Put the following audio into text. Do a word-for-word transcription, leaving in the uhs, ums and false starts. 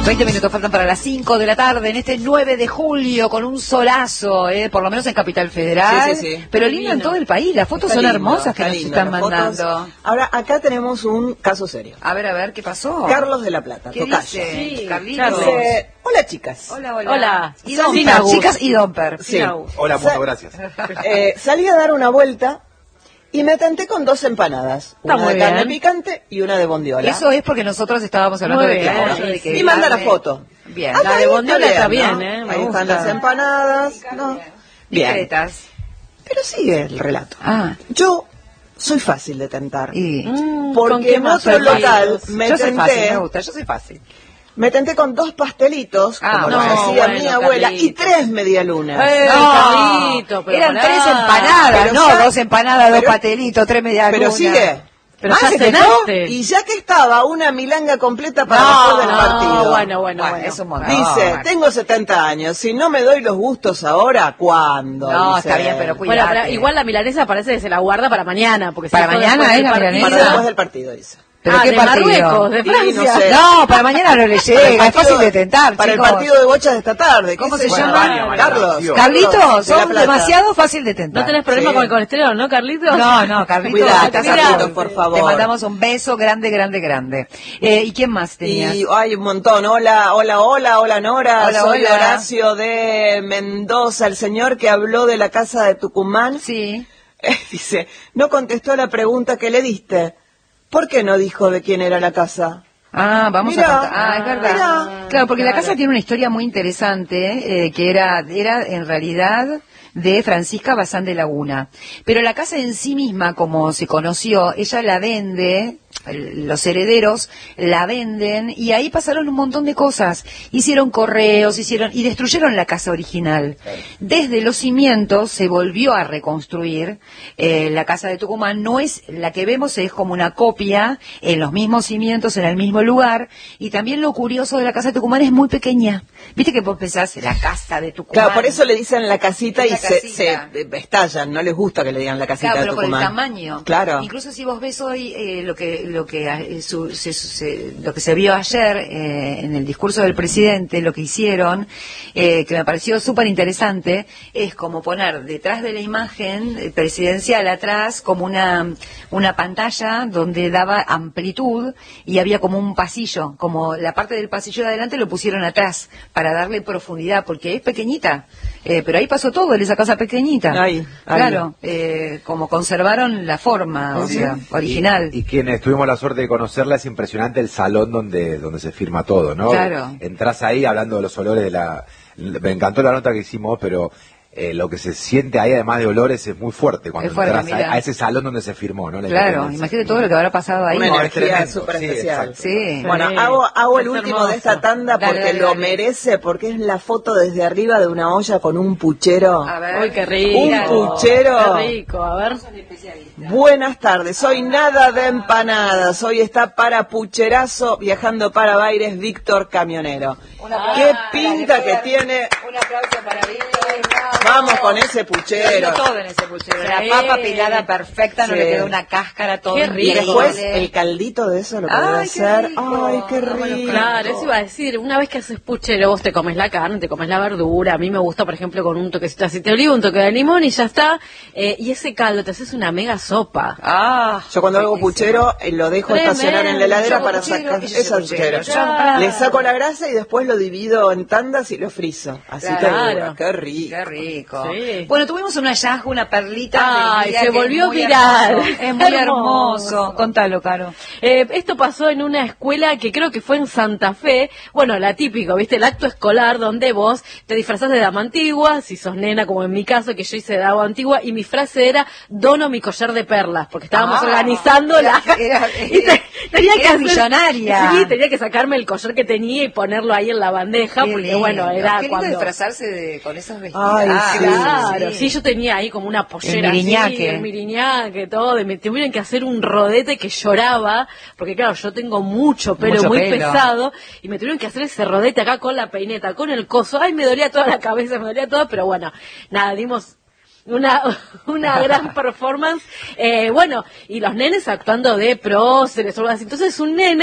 veinte minutos faltan para las cinco de la tarde en este nueve de julio con un solazo, eh, por lo menos en Capital Federal. Sí, sí, sí. Pero lindo en todo el país. Las fotos Está son lindo, hermosas que está nos lindo, están las mandando. fotos. Ahora, acá tenemos un caso serio. A ver, a ver, ¿qué pasó? Carlos de la Plata, ¿Qué tocayo. dice? Sí, Carlitos. Carlos. Dice, hola chicas. Hola, hola. Hola. Y Sin Domper, Agus. chicas y Domper. Sí. Hola, Sa- muchas gracias. Eh, salí a dar una vuelta y me tenté con dos empanadas. Está Una muy de carne bien. picante y una de bondiola. Eso es porque nosotros estábamos hablando Muy de que, bien. de que Y manda la carne- foto. Bien. Ah, La de ahí bondiola está ¿no? bien, ¿eh? Me Ahí gusta. están las empanadas. ¿no? Bien. Discretas. Pero sigue el relato. Ah, Yo soy fácil de tentar. y... Mm, ¿con Porque qué en más otro soy local fácil? me yo soy fácil, tenté, me gusta, yo soy fácil. me tenté con dos pastelitos, Ah, como no, lo decía bueno, mi abuela, Carlitos. y tres medialunas. Eh, No, Carlito, pero eran pará. tres empanadas, Pero no ya- dos empanadas, dos pero- pastelitos, tres medias Pero lunas. sigue. Pero Ah, ya ¿se cenaste. tentó? Y ya que estaba una milanga completa para No, después del no, partido. bueno, bueno, Bueno, bueno. es un montón. Dice, bueno. tengo setenta años, si no me doy los gustos ahora, ¿cuándo? No, Dice está bien, él. pero Bueno, cuídate. pero igual la milanesa parece que se la guarda para mañana. Porque Para si no, mañana después es del la partido- Para milanesa. después del partido, dice. ¿Pero Ah, qué de partido? Marruecos, de Y Francia. no sé. No, para mañana no le llega, es partido fácil de de- tentar, Para chicos. el partido de bochas de esta tarde. ¿Cómo ¿Qué se sé llama? yo? Baño, Carlos. baño. Carlitos, De La son Plata. demasiado fácil de tentar. ¿No tenés problema Sí. con el colesterol, no, Carlitos? No, no, Carlitos. Cuidate, estás Carlitos, a punto. por favor. Te mandamos un beso grande, grande, grande. Eh, ¿Y quién más tenías? Y hay un montón. Hola, hola, hola, hola Nora. Hola, Soy hola. Horacio de Mendoza, el señor que habló de la casa de Tucumán. Sí. Dice, no contestó la pregunta que le diste. ¿Por qué no dijo de quién era la casa? Ah, vamos Mirá, a contar. Ah, es verdad. mirá. Claro, porque la Claro. casa tiene una historia muy interesante, eh, que era, era en realidad de Francisca Bazán de Laguna. Pero la casa en sí misma, como se conoció, ella la vende, el- los herederos la venden, y ahí pasaron un montón de cosas. Hicieron correos, hicieron, y destruyeron la casa original. Desde los cimientos se volvió a reconstruir eh, la casa de Tucumán. No es, la que vemos es como una copia, en los mismos cimientos, en el mismo lugar, y también lo curioso de la casa de Tucumán es muy pequeña. Viste que vos pensás, la casa de Tucumán. Claro, por eso le dicen la casita Es y la se, casita. se estallan. No les gusta que le digan la casita Claro, de pero por el Tucumán. tamaño. Claro. Incluso si vos ves hoy eh, lo que lo que eh, su- se, se- lo que se vio ayer eh, en el discurso del presidente, lo que hicieron, eh, que me pareció súper interesante, es como poner detrás de la imagen eh, presidencial atrás como una una pantalla donde daba amplitud y había como un pasillo, como la parte del pasillo de adelante lo pusieron atrás para darle profundidad, porque es pequeñita, eh, pero ahí pasó todo en esa casa pequeñita. Ahí, ahí. Claro, eh, como conservaron la forma, o Sí. sea, original. Y, y quienes tuvimos la suerte de conocerla, es impresionante el salón donde donde se firma todo, ¿no? Claro. Entrás ahí hablando de los olores de la... Me encantó la nota que hicimos, pero eh, lo que se siente ahí, además de olores, es muy fuerte cuando Es fuerte, entras mira. a, a ese salón donde se firmó, ¿no? La Claro, independencia. imagínate todo lo que habrá pasado ahí. Una No, es energía tremendo, súper sí, especial. exacto. Sí. Bueno, Sí, hago, hago el es último hermoso. de esta tanda Dale, porque dale, lo dale. merece, porque es la foto desde arriba de una olla con un puchero. A ver. Uy, qué rico. Un puchero. Qué rico, a ver. Buenas tardes, soy nada de empanadas. Hoy está para Pucherazo, viajando para Baires, Víctor Camionero. Un aplauso. Qué pinta que tiene. Un aplauso para Víctor. Vamos con ese Se puchero. todo en ese puchero. La Sí. papa pelada perfecta, no Sí. le quedó una cáscara, todo Qué Y rico. después increíble. el caldito de eso lo podés Ay, qué hacer. rico. Ay, qué Ah, bueno, rico. Claro, eso iba a decir, una vez que haces puchero, vos te comes la carne, te comes la verdura, a mí me gusta, por ejemplo, con un toquecito de aceite de oliva, un toque de limón y ya está, eh, y ese caldo te haces una mega sopa. Ah, Yo cuando hago riquísimo. puchero eh, lo dejo Tremendo. estacionar en la heladera Yo hago para puchero sacar y yo hago esa puchero. puchero. Claro. Le saco la grasa y después lo divido en tandas y lo frizo. Así Claro. te dura. Qué rico. Qué rico. Sí. Bueno, tuvimos un hallazgo, una perlita. Ay, del día se que es volvió muy viral. hermoso. Es muy Hermoso. hermoso. Contalo, Caro. Eh, esto pasó en una escuela que creo que fue en Santa Fe, bueno, la típica, ¿viste? El acto escolar donde vos te disfrazás de dama antigua, si sos nena, como en mi caso, que yo hice de dama antigua, y mi frase era, dono mi collar de perlas, porque estábamos Ah, organizando era- la... era- y te- tenía que eras hacer- millonaria. Sí, tenía que sacarme el collar que tenía y ponerlo ahí en la bandeja, Qué porque lindo. bueno, era Qué lindo cuando... disfrazarse de, con esos vestidos. Ay, Ah, sí. Claro, sí, yo tenía ahí como una pollera El miriñaque. así, el miriñaque, todo, y me tuvieron que hacer un rodete que lloraba, porque claro, yo tengo mucho pelo, Mucho muy pelo. pesado, y me tuvieron que hacer ese rodete acá con la peineta, con el coso, ay, me dolía toda la cabeza, me dolía todo, pero bueno, nada, dimos una una gran performance, eh, bueno, y los nenes actuando de próceres o algo así, entonces un nene